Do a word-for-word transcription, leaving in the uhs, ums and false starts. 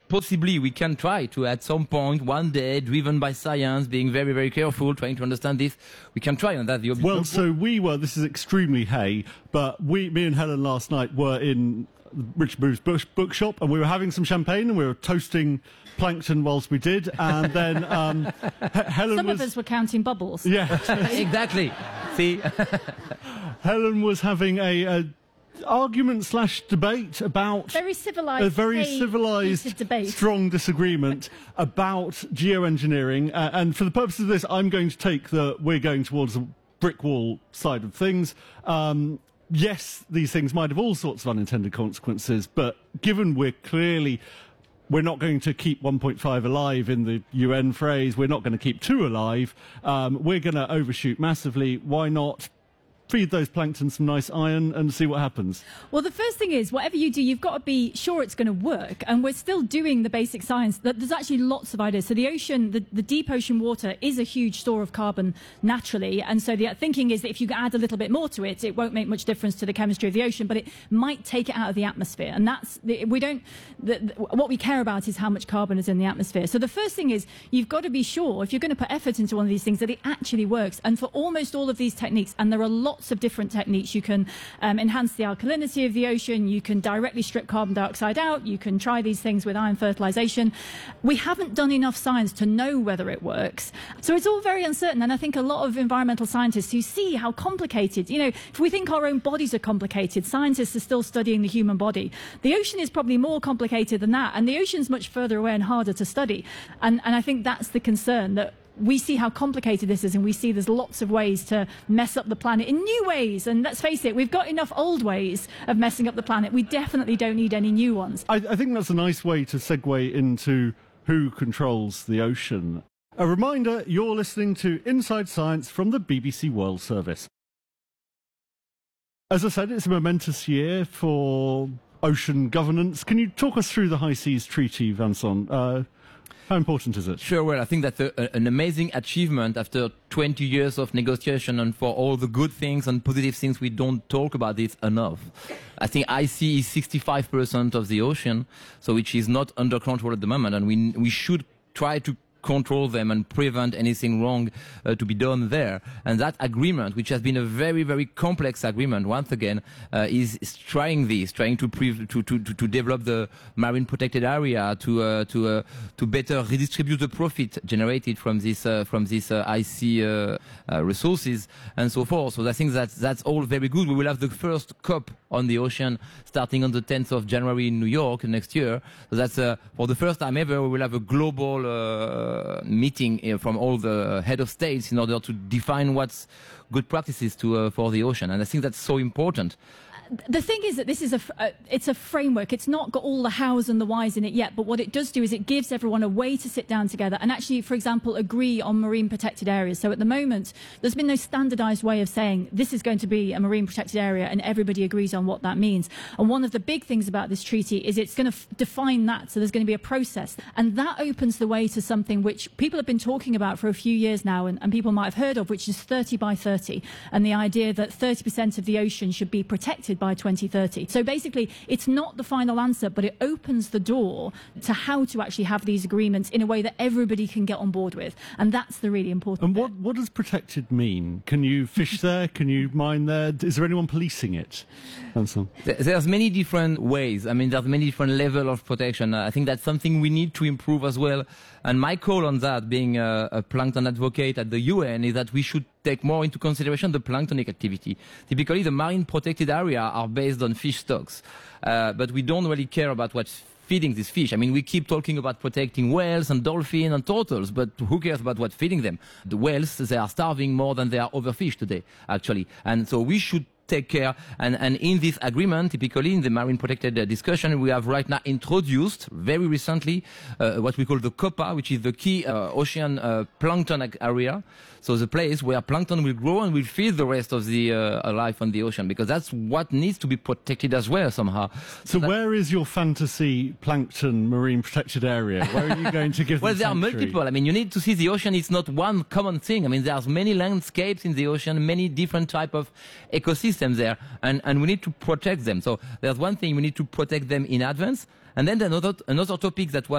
possibly we can try to, at some point, one day, driven by science, being very, very careful, trying to understand this, we can try on that. The well, so we were, this is extremely hay, but we, me and Helen last night were in Richard Booth's bush, bookshop, and we were having some champagne, and we were toasting plankton whilst we did, and then um, Helen Some was... of us were counting bubbles. Yeah. Exactly. See? Helen was having a... a argument slash debate about very civilized, a very hey, civilized, debate. strong disagreement about geoengineering. Uh, and for the purpose of this, I'm going to take the we're going towards a brick wall side of things. Um, yes, these things might have all sorts of unintended consequences, but given we're clearly we're not going to keep one point five alive in the U N phrase, we're not going to keep two alive, um, we're going to overshoot massively. Why not feed those plankton some nice iron and see what happens? Well, the first thing is, whatever you do, you've got to be sure it's going to work. And we're still doing the basic science. There's actually lots of ideas. So the ocean, the, the deep ocean water is a huge store of carbon naturally. And so the thinking is that if you add a little bit more to it, it won't make much difference to the chemistry of the ocean, but it might take it out of the atmosphere. And that's, the, we don't, the, the, what we care about is how much carbon is in the atmosphere. So the first thing is, you've got to be sure, if you're going to put effort into one of these things, that it actually works. And for almost all of these techniques, and there are lots of different techniques. You can um, enhance the alkalinity of the ocean. You can directly strip carbon dioxide out. You can try these things with iron fertilization. We haven't done enough science to know whether it works. So it's all very uncertain. And I think a lot of environmental scientists who see how complicated, you know, if we think our own bodies are complicated, scientists are still studying the human body. The ocean is probably more complicated than that. And the ocean's much further away and harder to study. And, and I think that's the concern, that we see how complicated this is, and we see there's lots of ways to mess up the planet in new ways. And let's face it, we've got enough old ways of messing up the planet. We definitely don't need any new ones. I, I think that's a nice way to segue into who controls the ocean. A reminder, you're listening to Inside Science from the B B C World Service. As I said, it's a momentous year for ocean governance. Can you talk us through the High Seas Treaty, Vincent? Uh, How important is it? Sure, well, I think that's a, a, an amazing achievement after twenty years of negotiation, and for all the good things and positive things, we don't talk about this enough. I think I C is sixty-five percent of the ocean, so which is not under control at the moment, and we, we should try to control them and prevent anything wrong uh, to be done there. And that agreement, which has been a very, very complex agreement, once again, uh, is, is trying this, trying to, pre- to, to, to, to develop the marine protected area, to uh, to uh, to better redistribute the profit generated from this uh, from this uh, I C uh, uh, resources and so forth. So I think that that's all very good. We will have the first COP on the ocean starting on the tenth of January in New York next year. So that's uh, for the first time ever, we will have a global uh, Uh, meeting uh, from all the head of states in order to define what's good practices to uh, for the ocean, and I think that's so important. The thing is that this is a, uh, it's a framework. It's not got all the hows and the whys in it yet, but what it does do is it gives everyone a way to sit down together and actually, for example, agree on marine protected areas. So at the moment, there's been no standardized way of saying this is going to be a marine protected area and everybody agrees on what that means. And one of the big things about this treaty is it's going to f- define that. So there's going to be a process, and that opens the way to something which people have been talking about for a few years now, and, and people might have heard of, which is thirty by thirty, and the idea that thirty percent of the ocean should be protected by twenty thirty. So basically, it's not the final answer, but it opens the door to how to actually have these agreements in a way that everybody can get on board with. And that's the really important And bit. what, what does protected mean? Can you fish there? Can you mine there? Is there anyone policing it? Ansel? There's many different ways. I mean, there's many different levels of protection. I think that's something we need to improve as well. And my call on that, being a, a plankton advocate at the U N, is that we should take more into consideration the planktonic activity. Typically, the marine protected area are based on fish stocks, uh, but we don't really care about what's feeding these fish. I mean, we keep talking about protecting whales and dolphins and turtles, but who cares about what's feeding them? The whales, they are starving more than they are overfished today, actually. And so we should take care. And, and in this agreement, typically in the marine protected uh, discussion, we have right now introduced very recently uh, what we call the COPA, which is the key uh, ocean uh, plankton area. So the place where plankton will grow and will feed the rest of the uh, life on the ocean, because that's what needs to be protected as well somehow. So, so where is your fantasy plankton marine protected area? Where are you going to give Well, them there are sanctuary? multiple. I mean, you need to see the ocean. It's not one common thing. I mean, there's many landscapes in the ocean, many different type of ecosystems there, and, and we need to protect them. So there's one thing, we need to protect them in advance. And then another, another topic that was